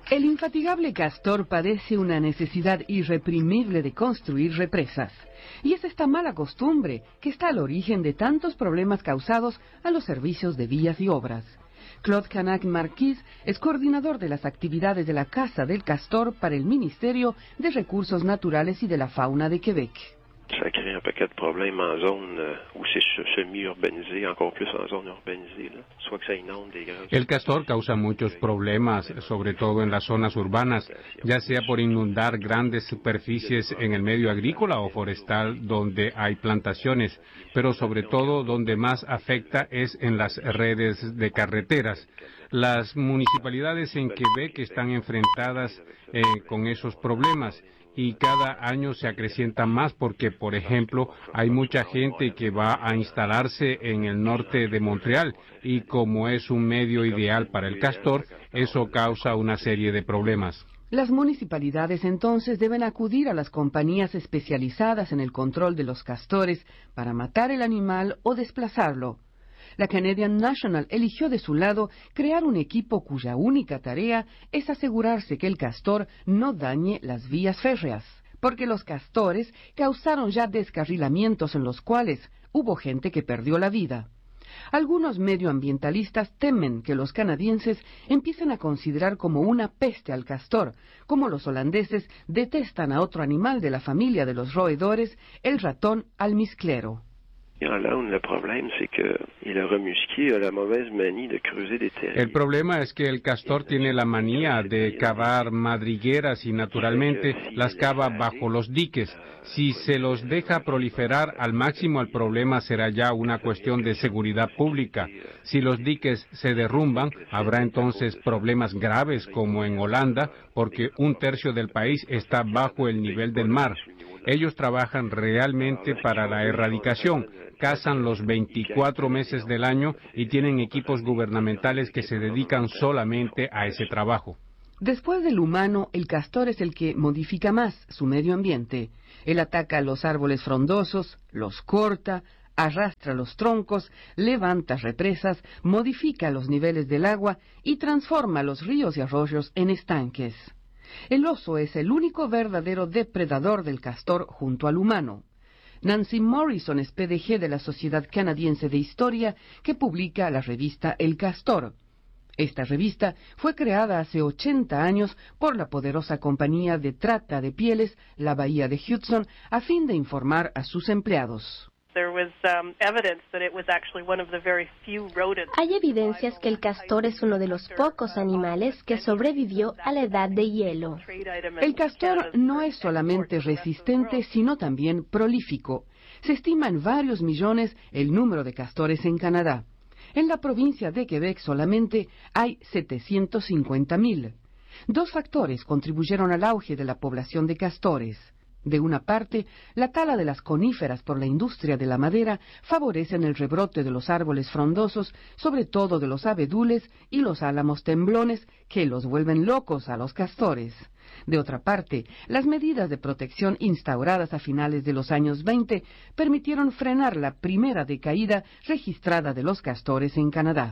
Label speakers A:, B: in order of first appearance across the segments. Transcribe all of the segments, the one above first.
A: El infatigable castor padece una necesidad irreprimible de construir represas. Y es esta mala costumbre que está al origen de tantos problemas causados a los servicios de vías y obras. Claude Canac-Marquis es coordinador de las actividades de la Casa del Castor para el Ministerio de Recursos Naturales y de la Fauna de Québec.
B: Ça crée un paquet de problèmes en zone où c'est semi-urbanisé, encore plus en zone urbanisée, là. Soit que ça inonde des grandes...
C: El castor causa muchos problemas, sobre todo en las zonas urbanas, ya sea por inundar grandes superficies en el medio agrícola o forestal donde hay plantaciones, pero sobre todo donde más afecta es en las redes de carreteras. Las municipalidades en Quebec están enfrentadas con esos problemas. Y cada año se acrecienta más porque, por ejemplo, hay mucha gente que va a instalarse en el norte de Montreal y como es un medio ideal para el castor, eso causa una serie de problemas.
A: Las municipalidades entonces deben acudir a las compañías especializadas en el control de los castores para matar el animal o desplazarlo. La Canadian National eligió de su lado crear un equipo cuya única tarea es asegurarse que el castor no dañe las vías férreas, porque los castores causaron ya descarrilamientos en los cuales hubo gente que perdió la vida. Algunos medioambientalistas temen que los canadienses empiecen a considerar como una peste al castor, como los holandeses detestan a otro animal de la familia de los roedores, el ratón almizclero.
C: El problema es que el castor tiene la manía de cavar madrigueras y naturalmente las cava bajo los diques. Si se los deja proliferar al máximo, el problema será ya una cuestión de seguridad pública. Si los diques se derrumban, habrá entonces problemas graves como en Holanda, porque un tercio del país está bajo el nivel del mar. Ellos trabajan realmente para la erradicación, cazan los 24 meses del año y tienen equipos gubernamentales que se dedican solamente a ese trabajo.
A: Después del humano, el castor es el que modifica más su medio ambiente. Él ataca los árboles frondosos, los corta, arrastra los troncos, levanta represas, modifica los niveles del agua y transforma los ríos y arroyos en estanques. El oso es el único verdadero depredador del castor junto al humano. Nancy Morrison es PDG de la Sociedad Canadiense de Historia, que publica la revista El Castor. Esta revista fue creada hace 80 años por la poderosa compañía de trata de pieles, la Bahía de Hudson, a fin de informar a sus empleados.
D: Hay evidencias que el castor es uno de los pocos animales que sobrevivió a la edad de hielo.
A: El castor no es solamente resistente, sino también prolífico. Se estima en varios millones el número de castores en Canadá. En la provincia de Quebec solamente hay 750,000. Dos factores contribuyeron al auge de la población de castores. De una parte, la tala de las coníferas por la industria de la madera favorecen el rebrote de los árboles frondosos, sobre todo de los abedules y los álamos temblones, que los vuelven locos a los castores. De otra parte, las medidas de protección instauradas a finales de los años 20 permitieron frenar la primera decaída registrada de los castores en Canadá.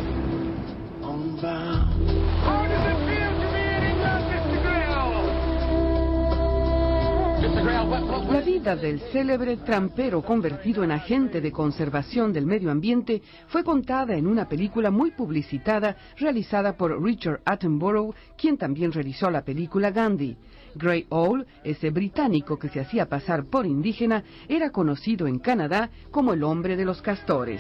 A: La vida del célebre trampero convertido en agente de conservación del medio ambiente fue contada en una película muy publicitada realizada por Richard Attenborough, quien también realizó la película Gandhi. Grey Owl, ese británico que se hacía pasar por indígena, era conocido en Canadá como el hombre de los castores.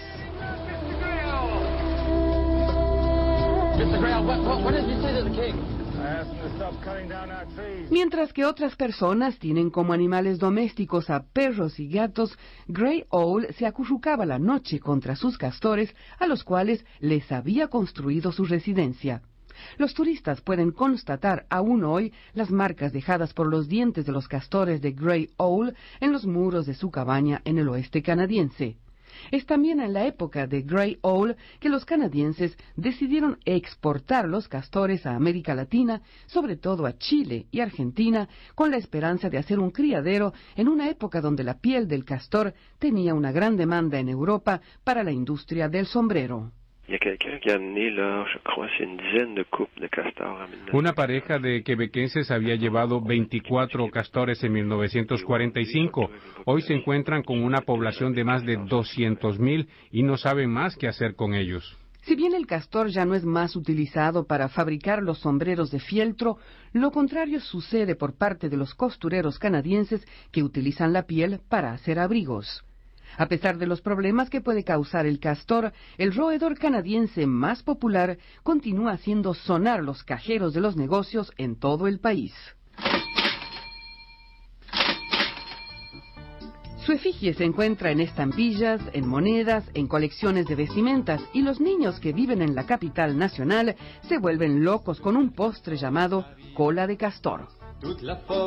A: Mientras que otras personas tienen como animales domésticos a perros y gatos, Grey Owl se acurrucaba la noche contra sus castores, a los cuales les había construido su residencia. Los turistas pueden constatar aún hoy las marcas dejadas por los dientes de los castores de Grey Owl en los muros de su cabaña en el oeste canadiense. Es también en la época de Grey Owl que los canadienses decidieron exportar los castores a América Latina, sobre todo a Chile y Argentina, con la esperanza de hacer un criadero en una época donde la piel del castor tenía una gran demanda en Europa para la industria del sombrero.
C: Una pareja de quebequenses había llevado 24 castores en 1945. Hoy se encuentran con una población de más de 200,000 y no saben más qué hacer con ellos.
A: Si bien el castor ya no es más utilizado para fabricar los sombreros de fieltro, lo contrario sucede por parte de los costureros canadienses que utilizan la piel para hacer abrigos. A pesar de los problemas que puede causar el castor, el roedor canadiense más popular continúa haciendo sonar los cajeros de los negocios en todo el país. Su efigie se encuentra en estampillas, en monedas, en colecciones de vestimentas, y los niños que viven en la capital nacional se vuelven locos con un postre llamado cola de castor.